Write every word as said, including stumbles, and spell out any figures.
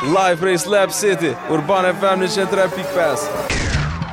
Live prej Slap City, Urban F M në një tre pikë pesë.